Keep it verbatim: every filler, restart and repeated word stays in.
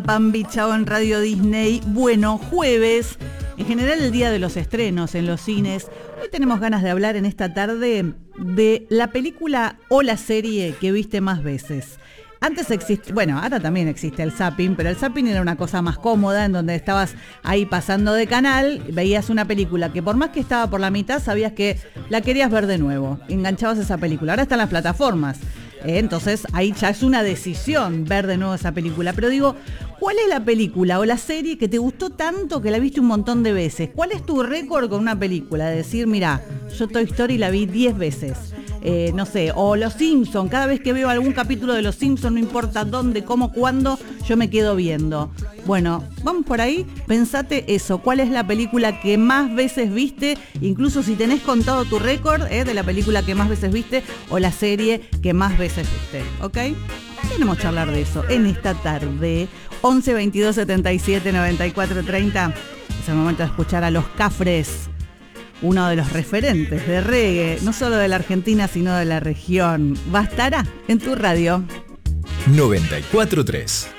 pam, bichao en Radio Disney. Bueno, jueves, en general el día de los estrenos en los cines. Hoy tenemos ganas de hablar en esta tarde de la película o la serie que viste más veces. Antes existe, bueno, ahora también existe el zapping, pero el zapping era una cosa más cómoda, en donde estabas ahí pasando de canal, veías una película que por más que estaba por la mitad, sabías que la querías ver de nuevo, enganchabas esa película. Ahora están las plataformas, ¿eh? Entonces ahí ya es una decisión ver de nuevo esa película. Pero digo, ¿cuál es la película o la serie que te gustó tanto que la viste un montón de veces? ¿Cuál es tu récord con una película? De decir, mira, yo Toy Story la vi diez veces. Eh, no sé, o Los Simpson, cada vez que veo algún capítulo de Los Simpson, no importa dónde, cómo, cuándo, yo me quedo viendo. Bueno, vamos por ahí, pensate eso, ¿cuál es la película que más veces viste? Incluso si tenés contado tu récord eh, de la película que más veces viste o la serie que más veces viste, ¿ok? Tenemos que hablar de eso en esta tarde. once veintidós setenta y siete noventa y cuatro treinta. Es el momento de escuchar a Los Cafres, uno de los referentes de reggae, no solo de la Argentina, sino de la región. Bastará en tu radio. noventa y cuatro tres.